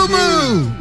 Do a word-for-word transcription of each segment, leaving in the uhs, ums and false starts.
Ubu!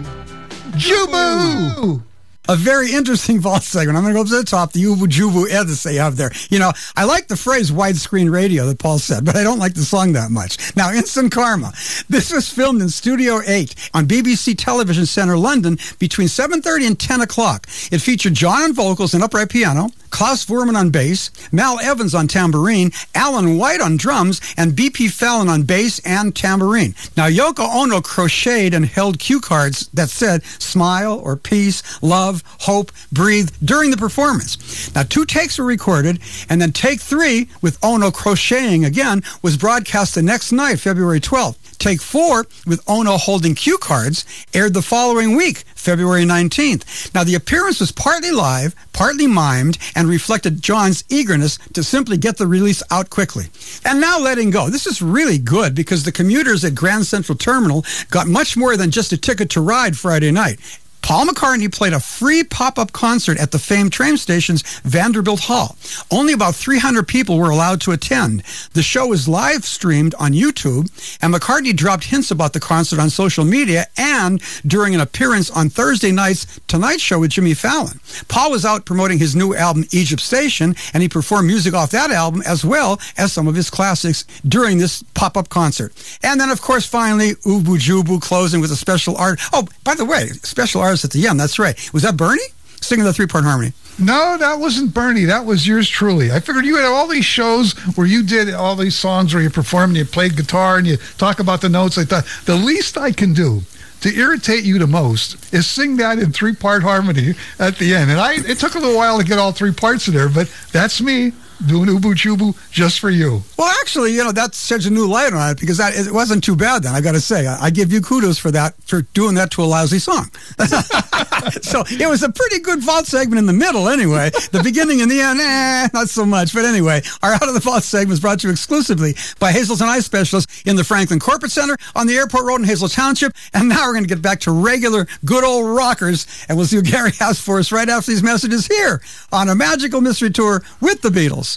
Jubu! A very interesting vault segment. I'm going to go up to the top, the Ubu Jubu Edis they have there. You know, I like the phrase widescreen radio that Paul said, but I don't like the song that much. Now, Instant Karma. This was filmed in Studio eight on B B C Television Centre, London, between seven thirty and ten o'clock. It featured John on vocals and upright piano, Klaus Voormann on bass, Mal Evans on tambourine, Alan White on drums, and B P Fallon on bass and tambourine. Now, Yoko Ono crocheted and held cue cards that said smile or peace, love, hope, breathe during the performance. Now, two takes were recorded, and then take three, with Ono crocheting again, was broadcast the next night, February twelfth. Take four, with Ono holding cue cards, aired the following week, February nineteenth. Now, the appearance was partly live, partly mimed, and reflected John's eagerness to simply get the release out quickly. And now Letting Go. This is really good because the commuters at Grand Central Terminal got much more than just a ticket to ride Friday night. Paul McCartney played a free pop-up concert at the famed train station's Vanderbilt Hall. Only about three hundred people were allowed to attend. The show was live streamed on YouTube, and McCartney dropped hints about the concert on social media and during an appearance on Thursday night's Tonight Show with Jimmy Fallon. Paul was out promoting his new album, Egypt Station, and he performed music off that album as well as some of his classics during this pop-up concert. And then, of course, finally, Ubu Jubu closing with a special art. Oh, by the way, special artist at the end, that's right. Was that Bernie singing the three-part harmony? No, that wasn't Bernie. That was yours truly. I figured you had all these shows where you did all these songs where you performed and you played guitar and you talk about the notes. I thought the least I can do to irritate you the most is sing that in three-part harmony at the end. And I, it took a little while to get all three parts in there, but that's me doing Ubu Chubu just for you. Well, actually, you know, that sheds a new light on it because that it wasn't too bad then, I got to say. I, I give you kudos for that, for doing that to a lousy song. So it was a pretty good vault segment in the middle anyway. The beginning and the end, eh, not so much. But anyway, our Out of the Vault segment is brought to you exclusively by Hazelton Eye Specialists in the Franklin Corporate Center on the Airport Road in Hazel Township. And now we're going to get back to regular, good old rockers. And we'll see what Gary has for us right after these messages here on a magical mystery tour with the Beatles.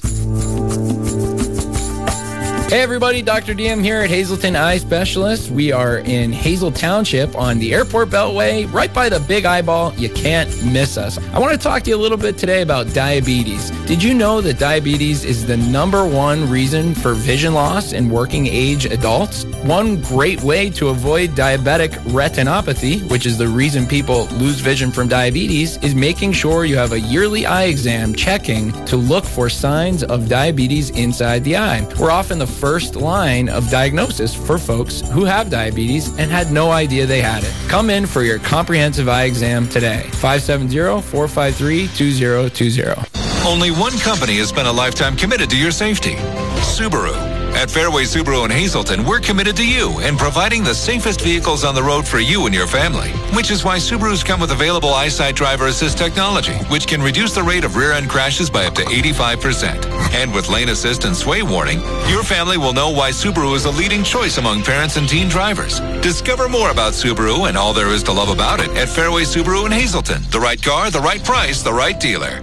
Hey everybody, Doctor D M here at Hazelton Eye Specialists. We are in Hazel Township on the Airport Beltway, right by the Big Eyeball. You can't miss us. I want to talk to you a little bit today about diabetes. Did you know that diabetes is the number one reason for vision loss in working age adults? One great way to avoid diabetic retinopathy, which is the reason people lose vision from diabetes, is making sure you have a yearly eye exam checking to look for signs of diabetes inside the eye. We're often the first line of diagnosis for folks who have diabetes and had no idea they had it. Come in for your comprehensive eye exam today. five seven zero, four five three, two zero two zero. Only one company has been a lifetime committed to your safety. Subaru. At Fairway Subaru in Hazelton, we're committed to you and providing the safest vehicles on the road for you and your family. Which is why Subarus come with available EyeSight Driver Assist technology, which can reduce the rate of rear-end crashes by up to eighty-five percent. And with lane assist and sway warning, your family will know why Subaru is a leading choice among parents and teen drivers. Discover more about Subaru and all there is to love about it at Fairway Subaru in Hazelton. The right car, the right price, the right dealer.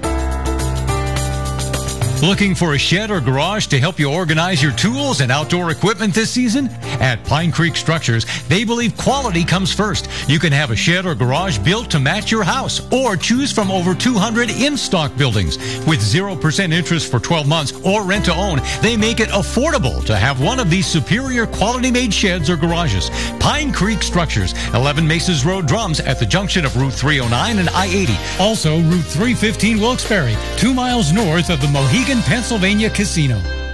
Looking for a shed or garage to help you organize your tools and outdoor equipment this season? At Pine Creek Structures, they believe quality comes first. You can have a shed or garage built to match your house or choose from over two hundred in-stock buildings. With zero percent interest for twelve months or rent to own, they make it affordable to have one of these superior quality-made sheds or garages. Pine Creek Structures, eleven Mesas Road, Drums, at the junction of Route three oh nine and I eighty. Also, Route three fifteen Wilkes-Barre, two miles north of the Mohegan, Pennsylvania Casino.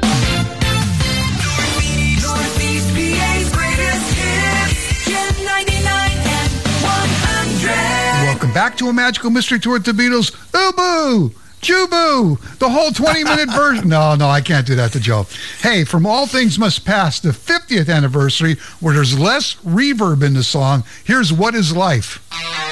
Northeast P A's greatest hits, Jet ninety-nine and one hundred. Welcome back to a magical mystery tour with the Beatles. Ubu! Jubu! The whole twenty-minute version. No, no, I can't do that to Joe. Hey, from All Things Must Pass, the fiftieth anniversary, where there's less reverb in the song, here's What Is Life.